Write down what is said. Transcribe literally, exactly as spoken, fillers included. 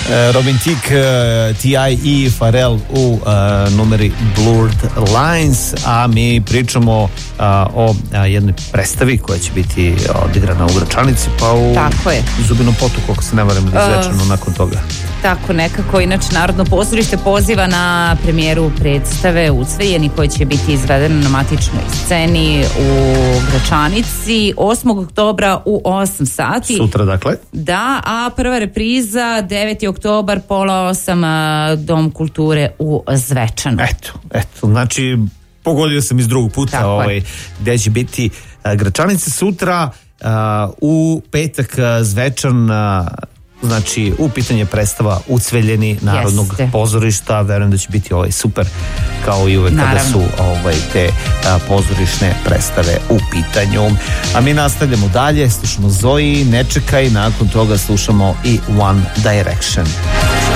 Robin Thicke, T I i Pharrell u uh, numeri Blurred Lines, a mi pričamo uh, o uh, jednoj predstavi koja će biti odigrana u Gračanici, pa u Zubinom Potu, koliko se ne varam, izvečano uh, nakon toga. Tako nekako. Inače, Narodno pozorište poziva na premijeru predstave Ucvejeni, koja će biti izvedena na matičnoj sceni u Gračanici osmog oktobra u osam sati. Sutra, dakle. Da, a prva repriza deveti oktobar, pola osam, Dom kulture u Zvečanu. Eto, eto, znači pogodio sam iz drugog puta ovaj, gde će biti uh, Gračanica sutra, uh, u petak uh, Zvečan, uh, znači u pitanje predstava Ucveljeni Narodnog Jeste. pozorišta. Verujem da će biti ovaj super, kao i uvek kada su ovaj, te a, pozorišne predstave u pitanju. A mi nastavljamo dalje, slušamo Zoe, Ne čekaj, nakon toga slušamo i One Direction.